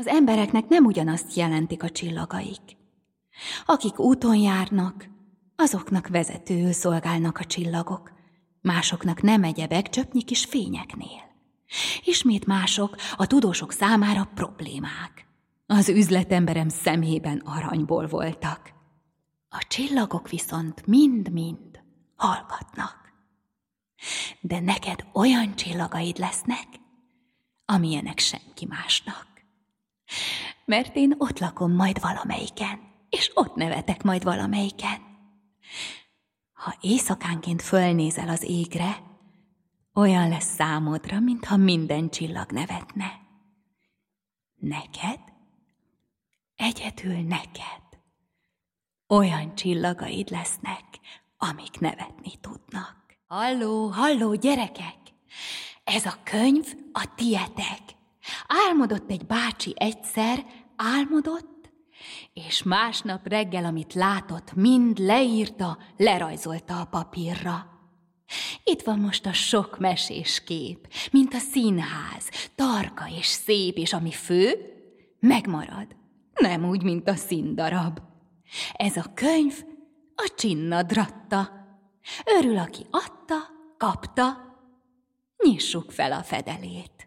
Az embereknek nem ugyanazt jelentik a csillagaik. Akik úton járnak, azoknak vezetőül szolgálnak a csillagok, másoknak nem egyebek csöpnyi kis fényeknél. Ismét mások a tudósok számára problémák. Az üzletemberem szemében aranyból voltak. A csillagok viszont mind-mind hallgatnak. De neked olyan csillagaid lesznek, amilyenek senki másnak. Mert én ott lakom majd valamelyiken, és ott nevetek majd valamelyiken. Ha éjszakánként fölnézel az égre, olyan lesz számodra, mintha minden csillag nevetne. Neked, egyedül neked, olyan csillagaid lesznek, amik nevetni tudnak. Halló, halló, gyerekek! Ez a könyv a tietek. Álmodott egy bácsi egyszer, álmodott, és másnap reggel, amit látott, mind leírta, lerajzolta a papírra. Itt van most a sok mesés kép, mint a színház, tarka és szép, és ami fő, megmarad. Nem úgy, mint a színdarab. Ez a könyv a csinnadratta. Örül, aki adta, kapta. Nyissuk fel a fedelét.